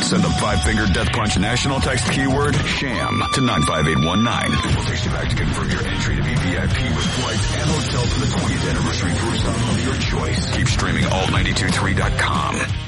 Send the 5-finger death punch national text keyword SHAM to 95819. We'll text you back to confirm your entry to be VIP with flights and hotel for the 20th anniversary cruise on your choice. Keep streaming alt923.com.